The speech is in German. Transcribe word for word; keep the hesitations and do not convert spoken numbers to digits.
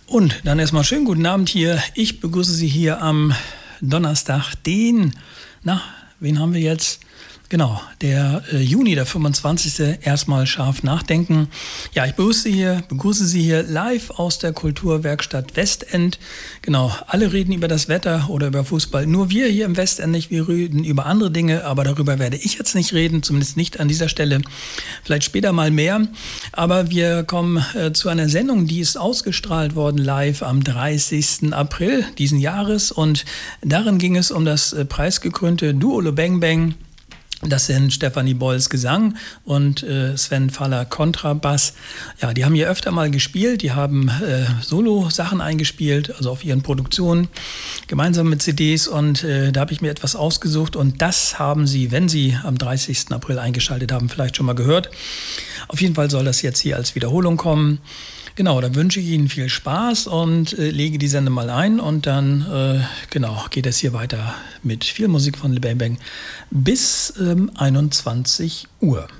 Und dann erstmal schönen guten Abend hier. Ich begrüße Sie hier am Donnerstag, den, na, wen haben wir jetzt? Genau, der äh, Juni, der fünfundzwanzigste Erstmal scharf nachdenken. Ja, ich begrüße Sie hier, begrüße Sie hier live aus der Kulturwerkstatt Westend. Genau, alle reden über das Wetter oder über Fußball. Nur wir hier im Westend nicht. Wir reden über andere Dinge, aber darüber werde ich jetzt nicht reden, zumindest nicht an dieser Stelle. Vielleicht später mal mehr. Aber wir kommen äh, zu einer Sendung, die ist ausgestrahlt worden live am dreißigsten April diesen Jahres. Und darin ging es um das äh, preisgekrönte Duo Le Bang Bang. Das sind Stefanie Bolz Gesang und äh, Sven Faller Kontrabass. Ja, die haben hier öfter mal gespielt. Die haben äh, Solo-Sachen eingespielt, also auf ihren Produktionen, gemeinsam mit C Ds. Und äh, da habe ich mir etwas ausgesucht. Und das haben Sie, wenn Sie am dreißigsten April eingeschaltet haben, vielleicht schon mal gehört. Auf jeden Fall soll das jetzt hier als Wiederholung kommen. Genau, dann wünsche ich Ihnen viel Spaß und äh, lege die Sendung mal ein und dann äh, genau, geht es hier weiter mit viel Musik von Le Bang Bang bis ähm, einundzwanzig Uhr.